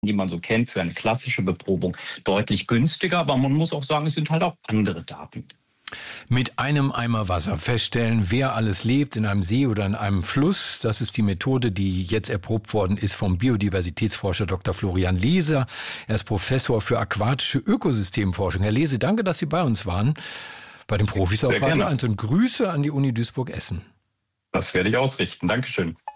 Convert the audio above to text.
die man so kennt für eine klassische Beprobung, deutlich günstiger. Aber man muss auch sagen, es sind halt auch andere Daten. Mit einem Eimer Wasser feststellen, wer alles lebt in einem See oder in einem Fluss. Das ist die Methode, die jetzt erprobt worden ist vom Biodiversitätsforscher Dr. Florian Leser. Er ist Professor für aquatische Ökosystemforschung. Herr Lese, danke, dass Sie bei uns waren, bei den Profis auf Radio 1. Und Grüße an die Uni Duisburg-Essen. Das werde ich ausrichten. Dankeschön.